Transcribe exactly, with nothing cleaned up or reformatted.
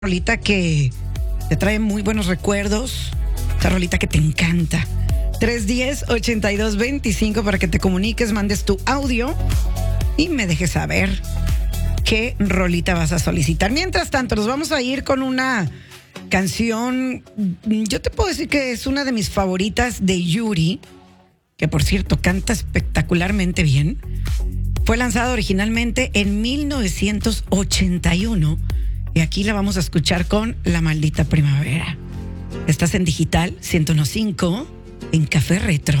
rolita que te trae muy buenos recuerdos, esta rolita que te encanta. tres uno cero, ochenta y dos veinticinco para que te comuniques, mandes tu audio y me dejes saber qué rolita vas a solicitar. Mientras tanto, nos vamos a ir con una canción, yo te puedo decir que es una de mis favoritas de Yuri, que por cierto canta espectacularmente bien. Fue lanzada originalmente en mil novecientos ochenta y uno y aquí la vamos a escuchar con La Maldita Primavera. Estás en Digital ciento uno punto cinco en Café Retro.